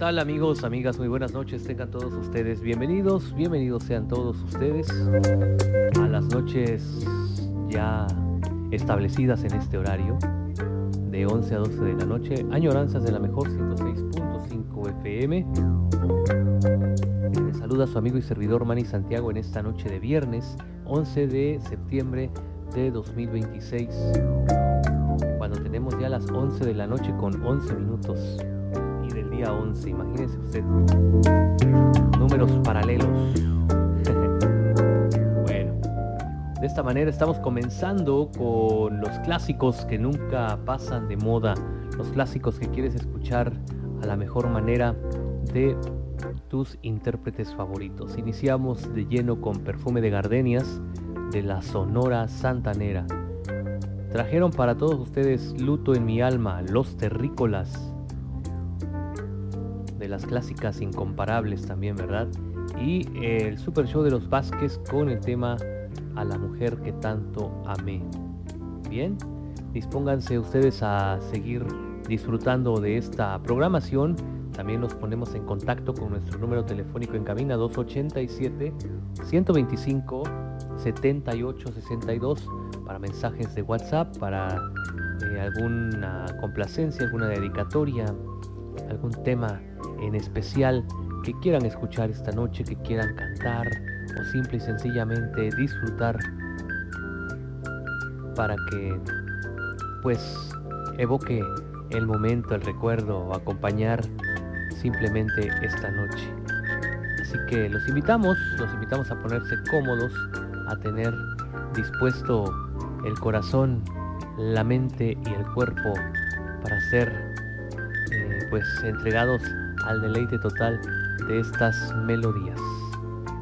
tal amigos, amigas? Muy buenas noches, tengan todos ustedes bienvenidos sean todos ustedes a las noches ya establecidas en este horario de 11 a 12 de la noche, añoranzas de la mejor 106.5 FM. Les saluda su amigo y servidor Manny Santiago en esta noche de viernes 11 de septiembre de 2026, cuando tenemos ya las 11 de la noche con 11 minutos del día 11, imagínense usted, números paralelos. Bueno, de esta manera estamos comenzando con los clásicos que nunca pasan de moda, los clásicos que quieres escuchar a la mejor manera de tus intérpretes favoritos. Iniciamos de lleno con Perfume de Gardenias de la Sonora Santanera. Trajeron para todos ustedes Luto en mi alma, Los Terrícolas, de las clásicas incomparables también, ¿verdad? Y el Super Show de los Vázquez con el tema A la mujer que tanto amé. Bien, dispónganse ustedes a seguir disfrutando de esta programación. También nos ponemos en contacto con nuestro número telefónico en cabina 287-125-7862 para mensajes de WhatsApp, para alguna complacencia, alguna dedicatoria, algún tema en especial que quieran escuchar esta noche, que quieran cantar o simple y sencillamente disfrutar, para que pues evoque el momento, el recuerdo, o acompañar simplemente esta noche. Así que los invitamos a ponerse cómodos, a tener dispuesto el corazón, la mente y el cuerpo para ser pues entregados al deleite total de estas melodías.